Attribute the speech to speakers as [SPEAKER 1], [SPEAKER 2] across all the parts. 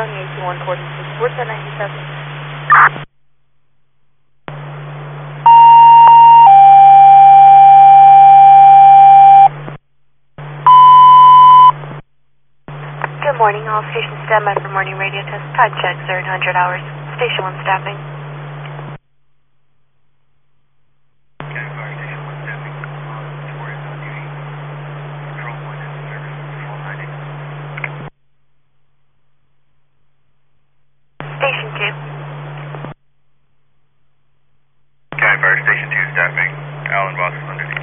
[SPEAKER 1] County 8146, where's that 97?
[SPEAKER 2] Good morning, all stations stand by for morning radio test. Time check, 300 hours. Station 1 staffing. Station 2.
[SPEAKER 3] County Fire Station 2 staffing. Alan Boss is on duty.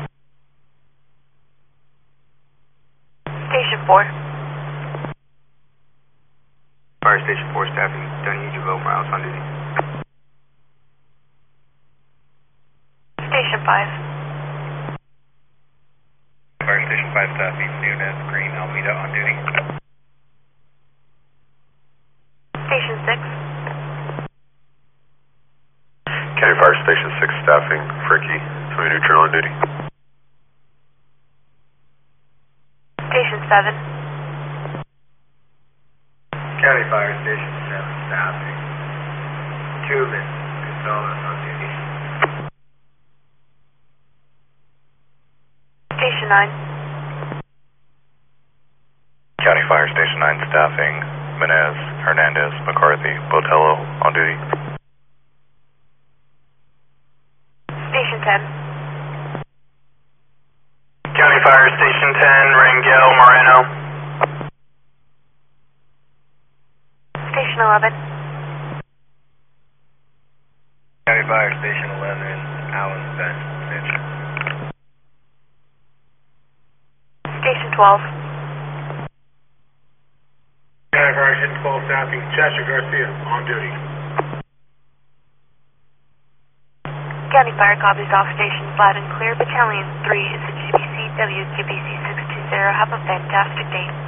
[SPEAKER 2] Station 4.
[SPEAKER 3] Fire Station 4 staffing. Dunny Juvo Morales on duty.
[SPEAKER 2] Station 5.
[SPEAKER 3] Fire Station 5 staffing. Nunez, Green, Almeida on duty.
[SPEAKER 2] Station 6.
[SPEAKER 4] County Fire Station 6 staffing. Fricky, Tony Neutral on duty.
[SPEAKER 2] Station 7.
[SPEAKER 3] County Fire Station 7 staffing. Tubin, Gonzalez on duty.
[SPEAKER 2] Station 9.
[SPEAKER 3] County Fire Station 9 staffing. Menez, Hernandez, McCarthy, Botello on duty.
[SPEAKER 2] Station 10.
[SPEAKER 3] County Fire Station 10, Rangel, Moreno.
[SPEAKER 2] Station 11.
[SPEAKER 3] County Fire Station 11, Allen Spence, Finch.
[SPEAKER 2] Station 12.
[SPEAKER 4] County Fire Station 12 staffing. Chester Garcia on duty.
[SPEAKER 2] County Fire copies off station loud and clear. Battalion 3 is a GBC WQBC 620. Have a fantastic day.